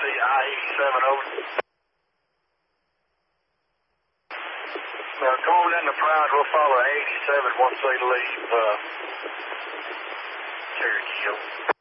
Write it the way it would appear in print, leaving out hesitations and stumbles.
see I-87 over. Now, come on down to Pride. We'll follow 87 once they leave Cherokee Hill.